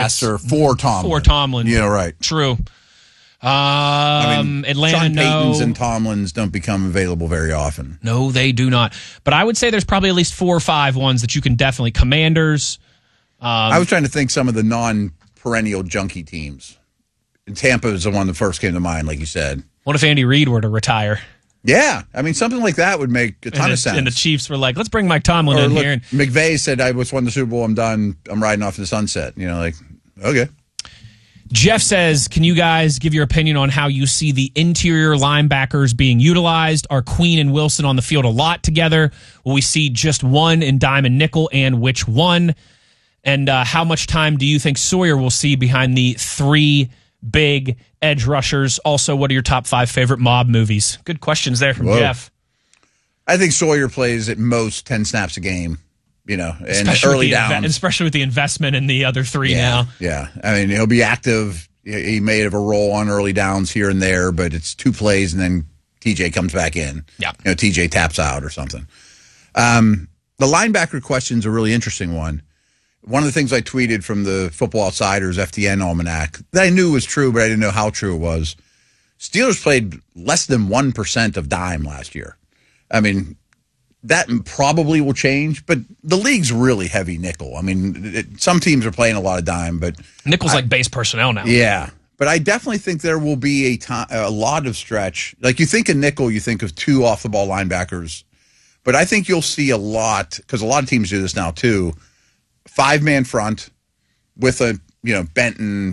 Yes. Or for Tomlin. For Tomlin. Yeah, right. True. Atlanta, Sean Paytons no. and Tomlins don't become available very often. No, they do not. But I would say there's probably at least 4 or 5 ones that you can definitely. Commanders. I was trying to think some of the non-perennial junkie teams. And Tampa is the one that first came to mind, like you said. What if Andy Reid were to retire? Yeah, I mean, something like that would make a ton of sense. And the Chiefs were like, let's bring Mike Tomlin Or in look, here. And McVay said, I just won the Super Bowl, I'm done, I'm riding off in the sunset. Like, okay. Jeff says, can you guys give your opinion on how you see the interior linebackers being utilized? Are Queen and Wilson on the field a lot together? Will we see just one in dime and nickel, and which one? And how much time do you think Sawyer will see behind the 3 big edge rushers? Also, what are your top 5 favorite mob movies? Good questions there from Jeff. I think Sawyer plays at most 10 snaps a game, and especially early downs. Especially with the investment in the other 3 now. Yeah. I mean, he'll be active. He may have a role on early downs here and there, but it's 2 plays and then TJ comes back in. Yeah. TJ taps out or something. The linebacker question's a really interesting one. One of the things I tweeted from the Football Outsiders FTN Almanac that I knew was true, but I didn't know how true it was. Steelers played less than 1% of dime last year. I mean, that probably will change, but the league's really heavy nickel. I mean, some teams are playing a lot of dime, but nickel's like base personnel now. Yeah, but I definitely think there will be a lot of stretch. Like you think of nickel, you think of 2 off-the-ball linebackers, but I think you'll see a lot, because a lot of teams do this now too, 5-man front with a Benton,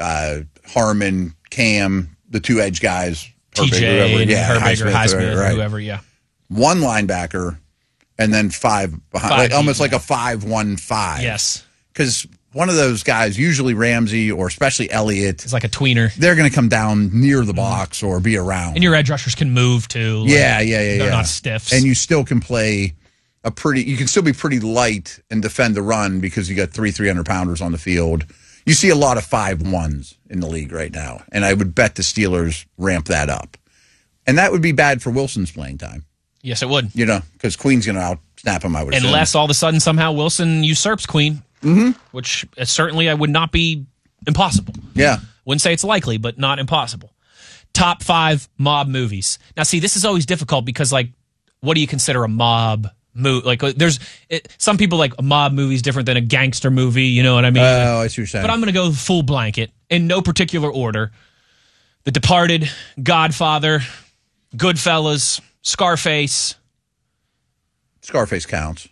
Harmon, Cam, the 2 edge guys, TJ, Herbig, Highsmith, whoever, yeah. 1 linebacker, and then 5 behind, almost like a 5-1-5. Yes, because one of those guys, usually Ramsey or especially Elliott, it's like a tweener. They're going to come down near the box or be around, and your edge rushers can move too. They're not stiffs, and you still can play you can still be pretty light and defend the run because you got 300-pounders on the field. You see a lot of 5-1s in the league right now, and I would bet the Steelers ramp that up, and that would be bad for Wilson's playing time. Yes, it would. Because Queen's going to out-snap him, I would assume. Unless all of a sudden somehow Wilson usurps Queen, which certainly would not be impossible. Yeah. Wouldn't say it's likely, but not impossible. Top 5 mob movies. Now, see, this is always difficult because, what do you consider a mob movie? Some people like a mob movie is different than a gangster movie, you know what I mean? Oh, I see what you're saying. But I'm going to go full blanket in no particular order. The Departed, Godfather, Goodfellas, Scarface. Scarface counts.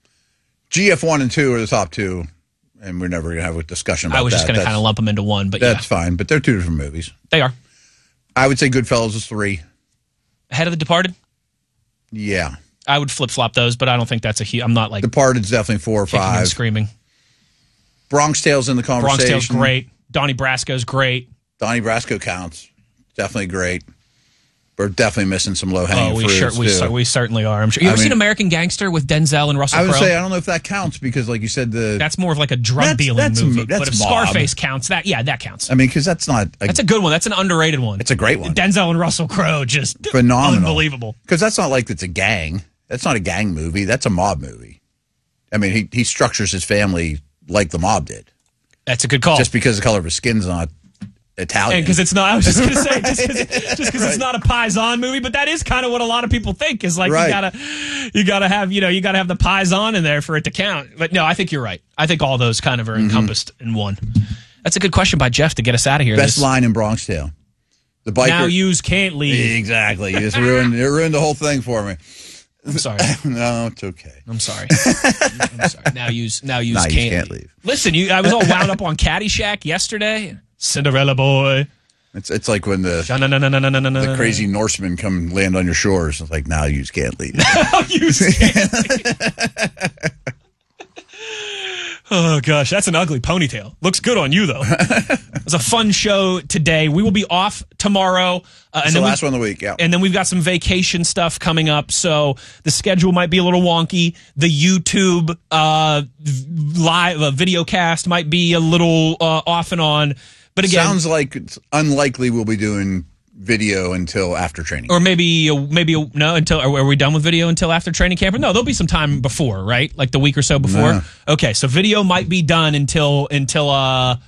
GF 1 and 2 are the top 2, and we're never going to have a discussion about that. I was just going to kind of lump them into one, but that's fine. But they're 2 different movies. They are. I would say Goodfellas is 3. Ahead of The Departed? Yeah. I would flip-flop those, but I don't think that's I'm not like... Departed's definitely 4 or 5. And screaming. Bronx Tale's in the conversation. Bronx Tale's great. Donnie Brasco's great. Donnie Brasco counts. Definitely great. We're definitely missing some low-hanging fruit. We certainly are. I'm sure. You ever seen American Gangster with Denzel and Russell Crowe? I would say I don't know if that counts because, like you said, that's more of like a drug dealing movie. But if Scarface counts, that counts. I mean, because that's not. That's a good one. That's an underrated one. It's a great one. Denzel and Russell Crowe, just phenomenal, unbelievable. Because that's not like it's a gang. That's not a gang movie. That's a mob movie. I mean, he structures his family like the mob did. That's a good call. Just because the color of his skin's not Italian. Because it's not, I was just going to say, just because it's not a Paisan movie, but that is kind of what a lot of people think is like, you gotta have the Paisan in there for it to count. But no, I think you're right. I think all those kind of are encompassed in one. That's a good question by Jeff to get us out of here. Best line in Bronx Tale. The biker. Now yous can't leave. Exactly. You just ruined the whole thing for me. I'm sorry. No, it's okay. I'm sorry. I'm sorry. Now yous can't leave. Listen, I was all wound up on Caddyshack yesterday. Cinderella boy. It's like when the crazy Norsemen come land on your shores. It's like, now you can't leave. Now you can't leave. Oh, gosh, that's an ugly ponytail. Looks good on you, though. It was a fun show today. We will be off tomorrow. It's the last one of the week, yeah. And then we've got some vacation stuff coming up, so the schedule might be a little wonky. The YouTube live video cast might be a little off and on. But again, sounds like it's unlikely we'll be doing video until after training, or maybe no. Until are we done with video until after training camp? No, there'll be some time before, right? Like the week or so before. No. Okay, so video might be done until